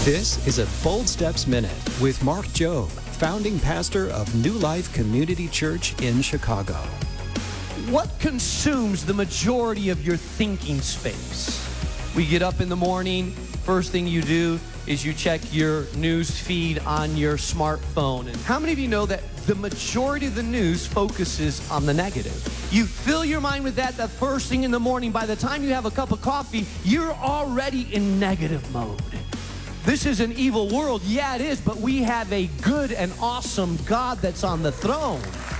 This is a Bold Steps Minute with Mark Jobe, founding pastor of New Life Community Church in Chicago. What consumes the majority of your thinking space? We get up in the morning, first thing you do is you check your news feed on your smartphone. And how many of you know that the majority of the news focuses on the negative? You fill your mind with that the first thing in the morning. By the time you have a cup of coffee, you're already in negative mode. This is an evil world. Yeah, it is, but we have a good and awesome God that's on the throne.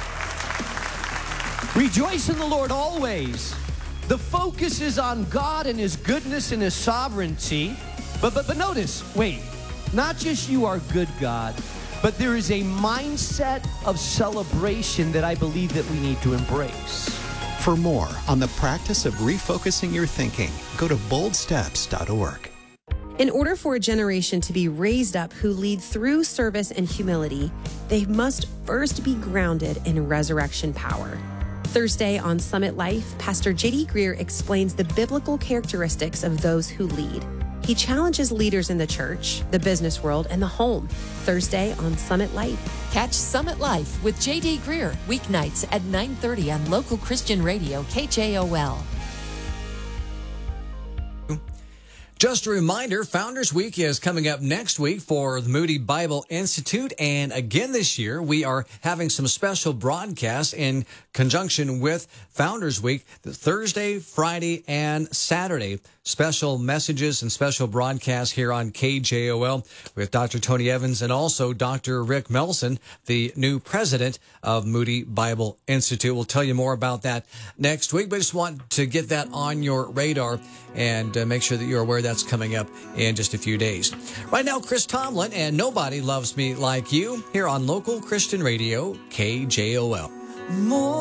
Rejoice in the Lord always. The focus is on God and His goodness and His sovereignty. But notice, wait, not just you are good, God, but there is a mindset of celebration that I believe that we need to embrace. For more on the practice of refocusing your thinking, go to boldsteps.org. In order for a generation to be raised up who lead through service and humility, they must first be grounded in resurrection power. Thursday on Summit Life, Pastor J.D. Greear explains the biblical characteristics of those who lead. He challenges leaders in the church, the business world, and the home. Thursday on Summit Life. Catch Summit Life with J.D. Greear weeknights at 9:30 on local Christian radio KJOL. Just a reminder, Founders Week is coming up next week for the Moody Bible Institute. And again this year, we are having some special broadcasts in conjunction with Founders Week, Thursday, Friday, and Saturday. Special messages and special broadcasts here on KJOL with Dr. Tony Evans and also Dr. Rick Melson, the new president of Moody Bible Institute. We'll tell you more about that next week, but I just want to get that on your radar and make sure that you're aware that's coming up in just a few days. Right now, Chris Tomlin and Nobody Loves Me Like You here on local Christian radio, KJOL.